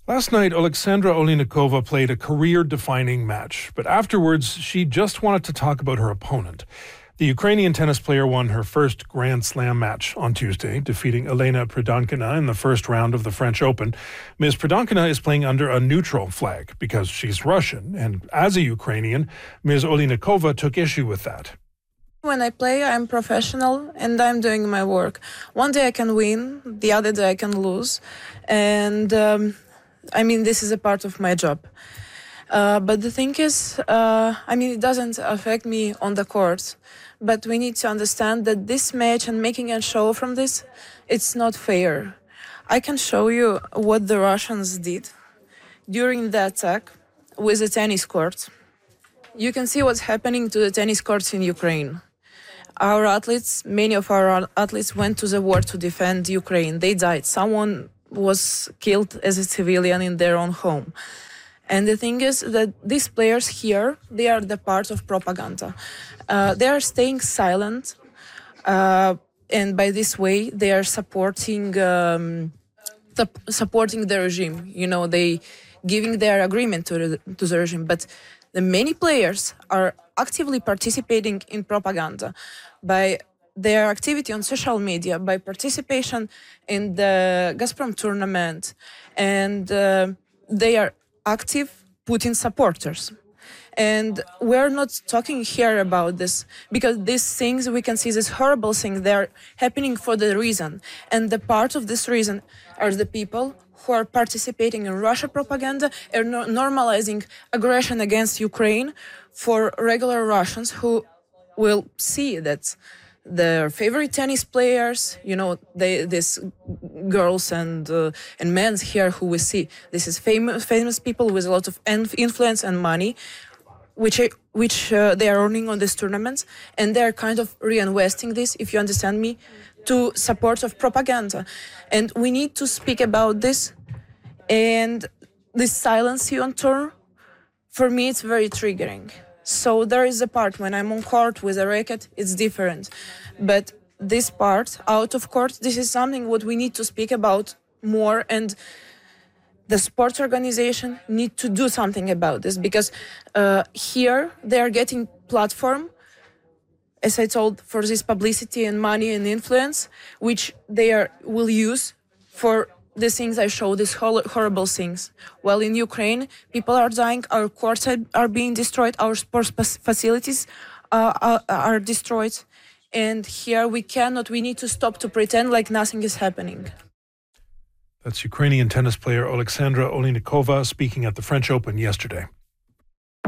Last night, Alexandra Oleinikova played a career-defining match, but afterwards, she just wanted to talk about her opponent. The Ukrainian tennis player won her first Grand Slam match on Tuesday, defeating Elena Pridonkina in the first round of the French Open. Ms. Pridonkina is playing under a neutral flag because she's Russian, and as a Ukrainian, Ms. Oleinikova took issue with that. When I play, I'm professional and I'm doing my work. One day I can win, the other day I can lose. And this is a part of my job. But the thing is, it doesn't affect me on the court. But we need to understand that this match and making a show from this, it's not fair. I can show you what the Russians did during the attack with the tennis court. You can see what's happening to the tennis courts in Ukraine. Many of our athletes went to the war to defend Ukraine. They died. Someone was killed as a civilian in their own home. And the thing is that these players here, they are the part of propaganda. They are staying silent, and by this way, they are supporting the regime. They giving their agreement to the regime. But the many players are actively participating in propaganda by their activity on social media, by participation in the Gazprom tournament, and they are active Putin supporters. And we're not talking here about this because these things, we can see these horrible things, they're happening for the reason. And the part of this reason are the people who are participating in Russia propaganda and normalizing aggression against Ukraine for regular Russians who will see that their favorite tennis players, these girls and men here who we see, this is famous people with a lot of influence and money, which they are earning on these tournaments, and they are kind of reinvesting this, if you understand me, to support of propaganda. And we need to speak about this, and this silence you on tour, for me, it's very triggering. So there is a part when I'm on court with a racket, it's different. But this part, out of court, this is something what we need to speak about more, and the sports organization need to do something about this because here they are getting platform, as I told, for this publicity and money and influence, which they will use for the things I show, these horrible things. While in Ukraine, people are dying, our courts are being destroyed, our sports facilities are destroyed. And here we need to stop to pretend like nothing is happening. That's Ukrainian tennis player Alexandra Oleinikova speaking at the French Open yesterday.